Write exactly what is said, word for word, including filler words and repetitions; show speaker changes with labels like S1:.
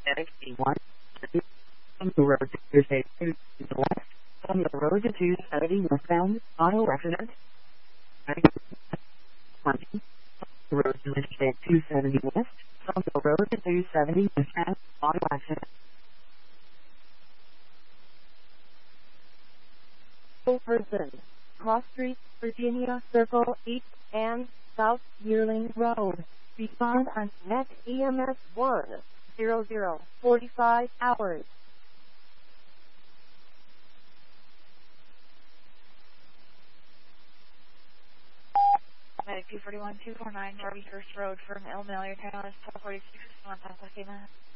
S1: Medic C one, from the road to Interstate two to the west, from the road to two seventy westbound, auto accident. Medic twenty, the road to Interstate two seventy west, from the road to two seventy westbound, auto accident.
S2: Person, Cross Street, Virginia Circle East and South Yearling Road. Respond on Net E M S one, zero zero, forty-five hours.
S3: Medic two forty-one, two forty-nine, Darby First Road from El Melio, Town, twelve forty-six, North Pasadena.